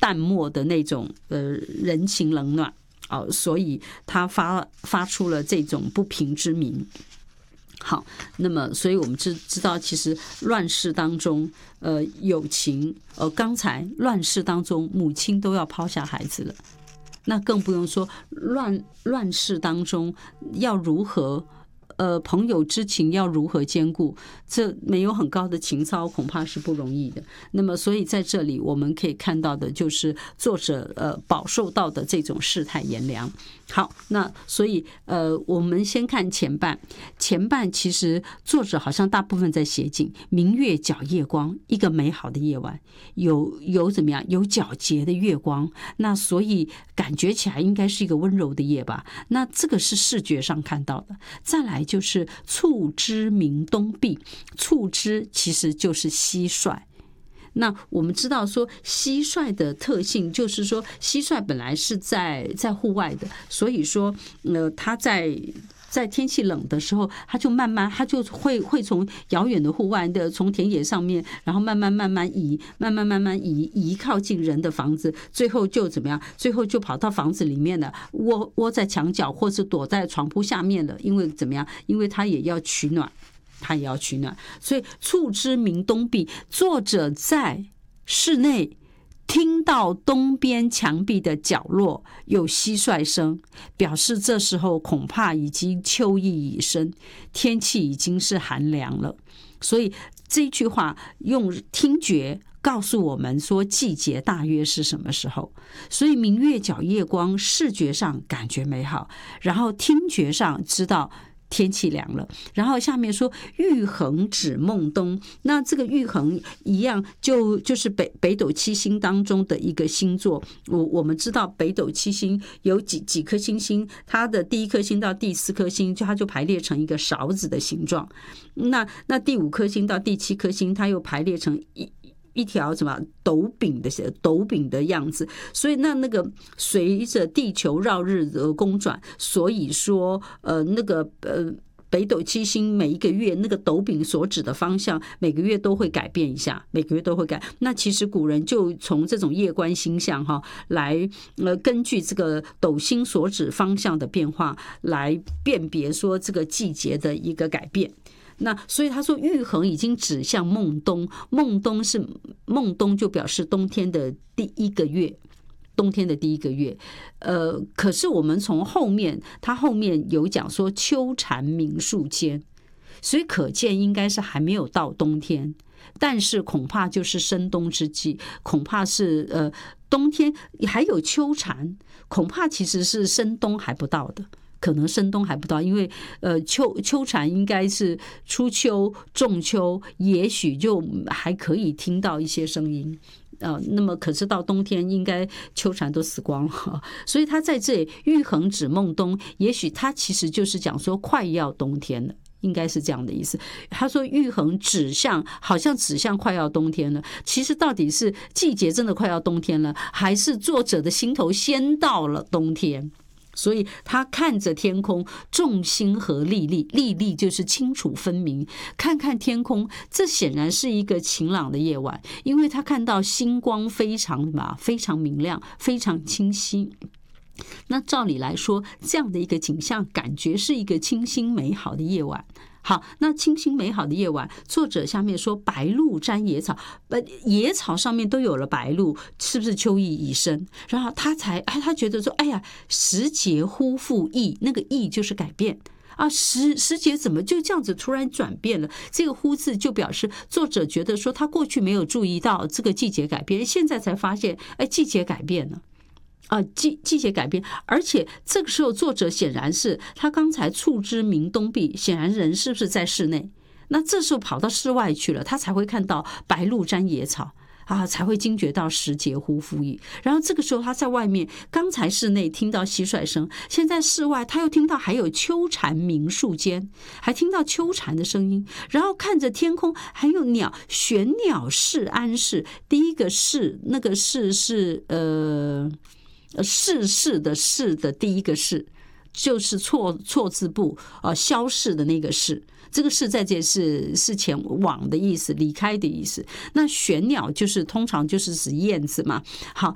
淡漠的那种人情冷暖所以他发出了这种不平之鸣。好，那么所以我们知道，其实乱世当中，友情，刚才乱世当中，母亲都要抛下孩子了，那更不用说乱世当中要如何。朋友之情要如何兼顾？这没有很高的情操，恐怕是不容易的。那么，所以在这里我们可以看到的就是作者饱受到的这种世态炎凉。好，那所以我们先看前半其实作者好像大部分在写景，明月皎夜光，一个美好的夜晚，有怎么样？有皎洁的月光，那所以感觉起来应该是一个温柔的夜吧。那这个是视觉上看到的。再来就是促织鸣东壁，促织其实就是蟋蟀。那我们知道说蟋蟀的特性就是说，蟋蟀本来是在户外的，所以说它在天气冷的时候，它就会从遥远的户外的从田野上面，然后慢慢移靠近人的房子，最后就怎么样？最后就跑到房子里面了，窝在墙角或是躲在床铺下面了。因为怎么样？因为它也要取暖。所以促织鸣东壁，作者在室内听到东边墙壁的角落有蟋蟀声，表示这时候恐怕已经秋意已深，天气已经是寒凉了。所以这句话用听觉告诉我们说季节大约是什么时候。所以明月皎夜光，视觉上感觉美好，然后听觉上知道天气凉了。然后下面说玉衡指孟冬，那这个玉衡一样就是北斗七星当中的一个星座。我们知道北斗七星有几颗星星，它的第一颗星到第4颗星它就排列成一个勺子的形状，那第5颗星到第7颗星它又排列成一条什么斗柄的样子。所以那个随着地球绕日的公转，所以说北斗七星每一个月那个斗柄所指的方向每个月都会改变一下，每个月都会改。那其实古人就从这种夜观星象来根据这个斗星所指方向的变化来辨别说这个季节的一个改变。那所以他说玉衡已经指向孟冬，孟冬就表示冬天的第一个月。可是我们从他后面有讲说秋蝉鸣树间，所以可见应该是还没有到冬天，但是恐怕就是深冬之际，恐怕是冬天还有秋蝉，恐怕其实是深冬还不到的。可能深冬还不到，因为秋蝉应该是初秋、仲秋，也许就还可以听到一些声音。那么可是到冬天应该秋蝉都死光了，所以他在这里玉衡指孟冬，也许他其实就是讲说快要冬天了，应该是这样的意思。他说玉衡好像指向快要冬天了，其实到底是季节真的快要冬天了，还是作者的心头先到了冬天？所以他看着天空，众星河历历，历历就是清楚分明。看看天空，这显然是一个晴朗的夜晚，因为他看到星光非常明亮，非常清晰。那照理来说，这样的一个景象，感觉是一个清新美好的夜晚。好，那清新美好的夜晚，作者下面说白露沾野草，野草上面都有了白露，是不是秋意已深？然后他觉得说，哎呀，时节忽复易，那个易就是改变啊，时节怎么就这样子突然转变了？这个忽字就表示作者觉得说，他过去没有注意到这个季节改变，现在才发现，季节改变了。季节改变，而且这个时候作者显然是他刚才促织鸣东壁，显然人是不是在室内？那这时候跑到室外去了，他才会看到白露沾野草才会惊觉到时节忽复易。然后这个时候他在外面，刚才室内听到蟋蟀声，现在室外他又听到还有秋蝉鸣树间，还听到秋蝉的声音，然后看着天空还有鸟，玄鸟是安是，第一个是那个是逝的逝的第一个逝，就是错字部消逝的那个逝，这个逝在这是前往的意思，离开的意思。那玄鸟就是通常就是指燕子嘛。好，